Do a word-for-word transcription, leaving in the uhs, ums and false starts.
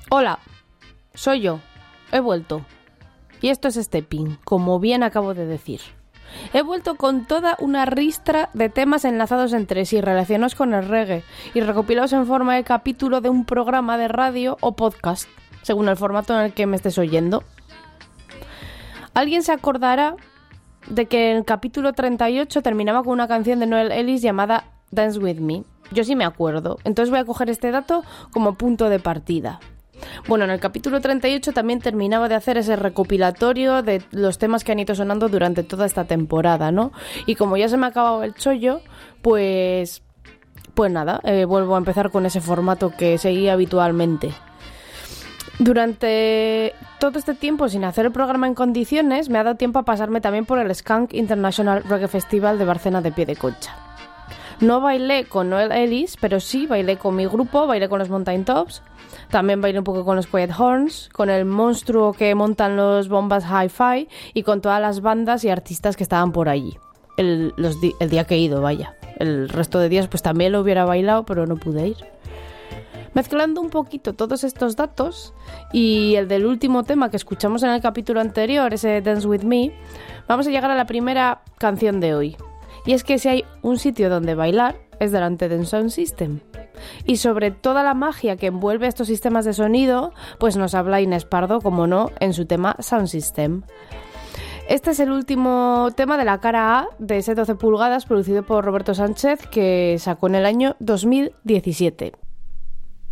Hola, soy yo. He vuelto. Y esto es Stepping, como bien acabo de decir. He vuelto con toda una ristra de temas enlazados entre sí, relacionados con el reggae y recopilados en forma de capítulo de un programa de radio o podcast, según el formato en el que me estés oyendo. Alguien se acordará de que el capítulo treinta y ocho terminaba con una canción de Noel Ellis llamada Dance With Me. Yo sí me acuerdo, entonces voy a coger este dato como punto de partida. Bueno, en el capítulo treinta y ocho también terminaba de hacer ese recopilatorio de los temas que han ido sonando durante toda esta temporada, ¿no? Y como ya se me ha acabado el chollo, pues... Pues nada, eh, vuelvo a empezar con ese formato que seguía habitualmente. Durante todo este tiempo sin hacer el programa en condiciones, me ha dado tiempo a pasarme también por el Skank International Reggae Festival de Barcena de Piedeconcha. No bailé con Noel Ellis, pero sí bailé con mi grupo, bailé con los Mountain Tops, también bailé un poco con los Quiet Horns, con el monstruo que montan los Bombas Hi-Fi y con todas las bandas y artistas que estaban por allí. El, los di- el día que he ido, vaya. El resto de días pues también lo hubiera bailado, pero no pude ir. Mezclando un poquito todos estos datos y el del último tema que escuchamos en el capítulo anterior, ese Dance With Me, vamos a llegar a la primera canción de hoy. Y es que si hay un sitio donde bailar es delante de un sound system. Y sobre toda la magia que envuelve estos sistemas de sonido, pues nos habla Inés Pardo, como no, en su tema Sound System. Este es el último tema de la cara A de ese doce pulgadas producido por Roberto Sánchez, que sacó en el año dos mil diecisiete.